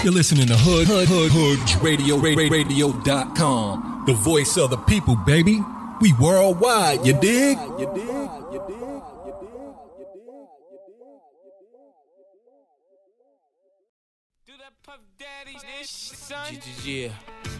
You're listening to Hood Radio.com. The voice of the people, baby. We worldwide, you dig? Do that Puff Daddy, son. Yeah.